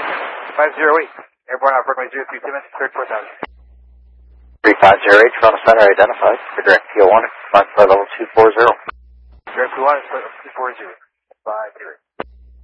508. Airborne off runway 03 Timmins, 34,000. 3508, Toronto Center identified. For direct PO1, flight level 240. Direct PO1 is 240. 5-0.